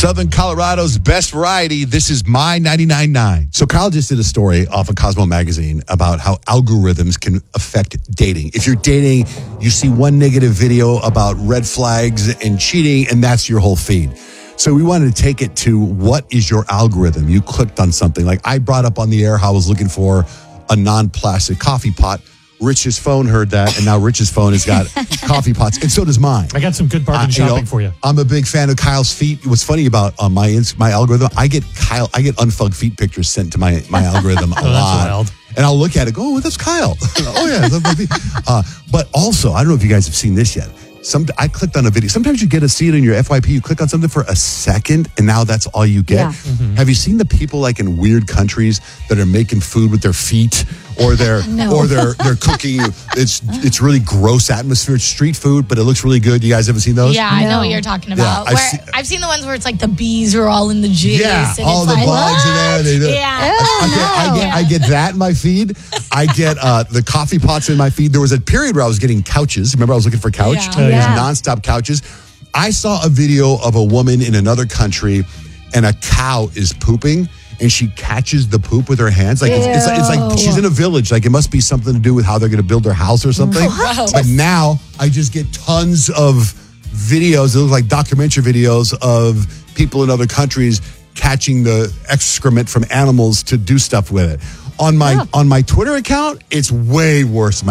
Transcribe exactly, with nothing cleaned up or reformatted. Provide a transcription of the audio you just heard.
Southern Colorado's best variety. This is My ninety-nine point nine. So Kyle just did a story off of Cosmo Magazine about how algorithms can affect dating. If you're dating, you see one negative video about red flags and cheating, and that's your whole feed. So we wanted to take it to what is your algorithm? You clicked on something. Like I brought up on the air how I was looking for a non-plastic coffee pot. Rich's phone heard that, and now Rich's phone has got coffee pots, and so does mine. I got some good bargain Uh, you shopping know, for you. I'm a big fan of Kyle's feet. What's funny about uh, my ins- my algorithm, I get Kyle, I get unfugged feet pictures sent to my my algorithm a Oh, that's lot, wild. and I'll look at it, go, oh, that's Kyle. Oh yeah, that's my feet. Uh, but also, I don't know if you guys have seen this yet. Some I clicked on a video. Sometimes you get to see it in your F Y P. You click on something for a second, and now that's all you get. Yeah. Mm-hmm. Have you seen the people like in weird countries that are making food with their feet, or they're No. or they're they're cooking? It's it's really gross atmosphere. It's street food, but it looks really good. You guys ever seen those? Yeah, I know No. what you're talking about. I've where seen- I've seen the ones where it's like the bees are all in the juice. Yeah, and all it's the like, bugs in there. They do- Yeah. I get, I, get, I get that in my feed. I get uh, the coffee pots in my feed. There was a period where I was getting couches. Remember, I was looking for couch. Yeah. Oh, yeah. Nonstop couches. I saw a video of a woman in another country, and a cow is pooping, and she catches the poop with her hands. Like it's, it's, it's like she's in a village. Like it must be something to do with how they're going to build their house or something. Gross. But now I just get tons of videos. It look like documentary videos of people in other countries catching the excrement from animals to do stuff with it. On my Yeah. on my Twitter account, it's way worse.